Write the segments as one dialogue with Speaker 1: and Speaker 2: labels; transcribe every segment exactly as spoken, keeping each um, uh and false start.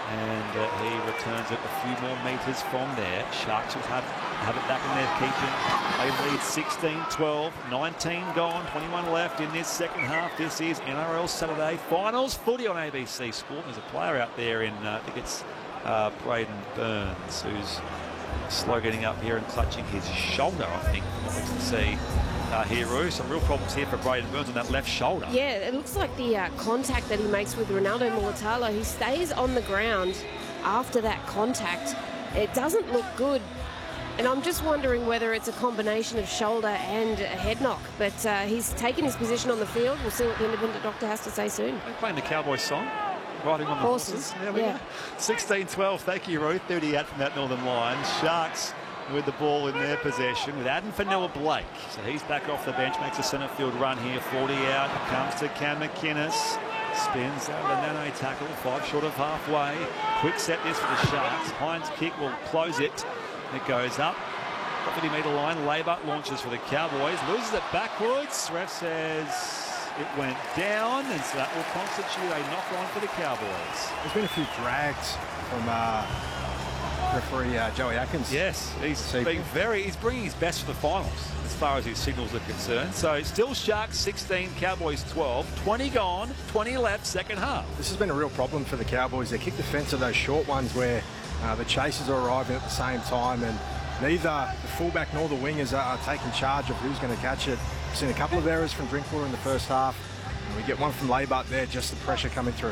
Speaker 1: And uh, he returns it a few more metres from there. Sharks will have, have it back in their keeping. They lead sixteen twelve, nineteen gone, twenty-one left in this second half. This is N R L Saturday Finals footy on A B C Sport. There's a player out there in, uh, I think it's uh, Braden Burns, who's slow getting up here and clutching his shoulder, I think, from what we can see. Uh, here, some real problems here for Braden Burns on that left shoulder.
Speaker 2: Yeah, it looks like the uh, contact that he makes with Ronaldo Mulitalo. He stays on the ground after that contact. It doesn't look good. And I'm just wondering whether it's a combination of shoulder and a head knock. But uh, he's taken his position on the field. We'll see what the independent doctor has to say soon.
Speaker 1: They're playing the Cowboys song. Riding on the horses.
Speaker 2: horses.
Speaker 1: There we
Speaker 2: yeah.
Speaker 1: go. sixteen twelve. Thank you, Ruth. thirty-eight from that northern line. Sharks with the ball in their possession with Adam Fanua-Blake. So he's back off the bench, makes a centre field run here. forty out, comes to Cam McInnes. Spins out of the Nane tackle, five short of halfway. Quick set this for the Sharks. Hines' kick will close it. It goes up. fifty metre line. Laybutt launches for the Cowboys. Loses it backwards. Ref says it went down, and so that will constitute a knock-on for the Cowboys.
Speaker 3: There's been a few drags from uh, referee uh, Joey Atkins.
Speaker 1: Yes, he's being very, he's bringing his best for the finals as far as his signals are concerned. So still Sharks sixteen, Cowboys twelve, twenty gone, twenty left, second half.
Speaker 3: This has been a real problem for the Cowboys. They kick the fence of those short ones where uh, the chasers are arriving at the same time, and neither the fullback nor the wingers are, are taking charge of who's going to catch it. We've seen a couple of errors from Drinkwater in the first half, and we get one from Laybutt there, just the pressure coming through.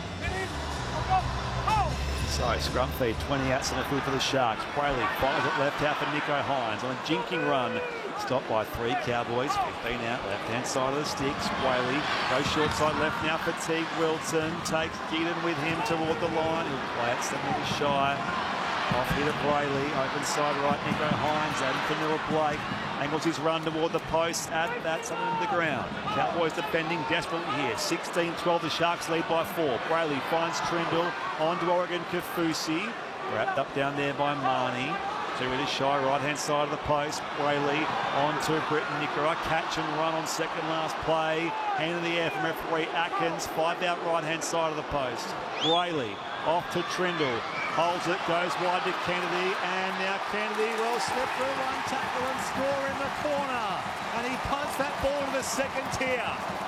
Speaker 1: So scrum feed, twenty out centre field for the Sharks. Brayley fires it left out for Nicho Hines on a jinking run. Stopped by three Cowboys. fifteen out, left-hand side of the sticks. Brayley goes short side left now for Teague Wilton. Takes Gideon with him toward the line. He'll play it seven metres shy. Off here to Brayley, open side right, Nicho Hines, Adam Fanua-Blake. Angles his run toward the post, at that, something in the ground. Cowboys defending desperately here. sixteen twelve, the Sharks lead by four. Brayley finds Trindle, on to Oregon Kafusi. Wrapped up down there by Marnie. Two metres shy, right-hand side of the post. Brayley on to Britton Nickera. Catch and run on second last play. Hand in the air from referee Atkins. Five out right-hand side of the post. Brayley off to Trindle. Holds it, goes wide to Kennedy, and now Kennedy will slip through one tackle and score in the corner. And he punts that ball to the second tier.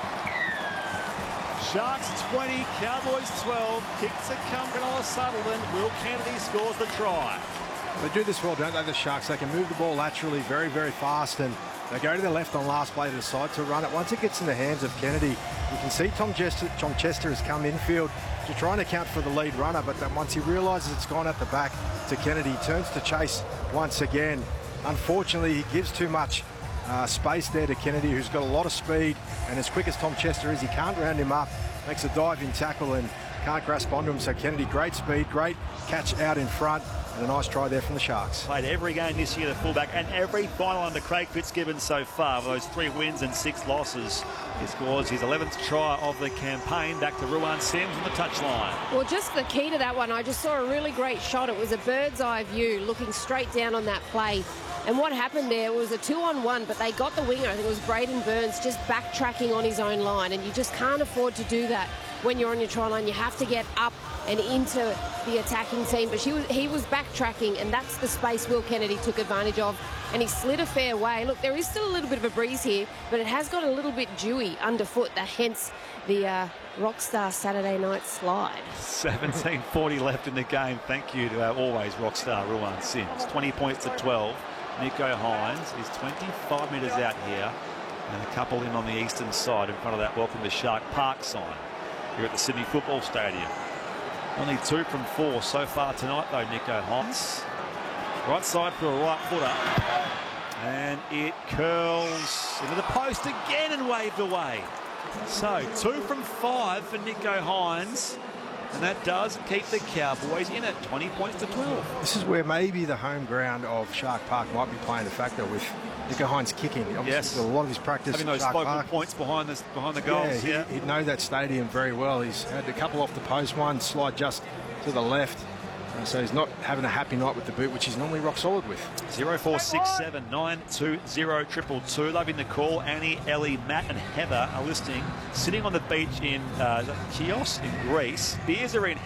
Speaker 1: Sharks twenty, Cowboys twelve. Kicks it come Cronulla Sutherland. Will Kennedy scores the try.
Speaker 3: They do this well, don't they, the Sharks? They can move the ball laterally very, very fast, and they go to the left on last play to decide to run it. Once it gets in the hands of Kennedy, you can see Tom Chester, Tom Chester has come infield to try and account for the lead runner, but then once he realises it's gone at the back to Kennedy, he turns to chase once again. Unfortunately, he gives too much uh, space there to Kennedy, who's got a lot of speed, and as quick as Tom Chester is, he can't round him up, makes a diving tackle and can't grasp onto him. So Kennedy, great speed, great catch out in front, and a nice try there from the Sharks.
Speaker 1: Played every game this year, the fullback, and every final under Craig Fitzgibbon so far, with those three wins and six losses. He scores his eleventh try of the campaign. Back to Ruan Sims on the touchline.
Speaker 2: Well, just the key to that one, I just saw a really great shot. It was a bird's eye view, looking straight down on that play. And what happened there was a two-on-one, but they got the winger. I think it was Braden Burns just backtracking on his own line, and you just can't afford to do that when you're on your try line. You have to get up and into the attacking team, but she was, he was backtracking, and that's the space Will Kennedy took advantage of, and he slid a fair way. Look, there is still a little bit of a breeze here, but it has got a little bit dewy underfoot, that hence the uh, Rockstar Saturday night slide.
Speaker 1: seventeen forty left in the game. Thank you to our always Rockstar Ruan Sims. twenty points to twelve. Nicho Hines is twenty-five metres out here, and a couple in on the eastern side in front of that Welcome to Shark Park sign here at the Sydney Football Stadium. Only two from four so far tonight, though, Nicho Hines. Right side for a right footer. And it curls into the post again and waved away. So, two from five for Nicho Hines. And that does keep the Cowboys in at twenty points to twelve.
Speaker 3: This is where maybe the home ground of Shark Park might be playing a factor with Nicho Hines kicking. Obviously,
Speaker 1: yes.
Speaker 3: A lot of his practice
Speaker 1: having those
Speaker 3: Shark
Speaker 1: focal
Speaker 3: Park.
Speaker 1: points behind the, behind the goals.
Speaker 3: Yeah,
Speaker 1: yeah.
Speaker 3: He, he'd know that stadium very well. He's had a couple off the post, one slide just to the left. Uh, so he's not having a happy night with the boot, which he's normally rock solid with.
Speaker 1: zero four six seven nine two zero two two. Loving the call. Annie, Ellie, Matt and Heather are listening. Sitting on the beach in uh, Chios in Greece. Beers are in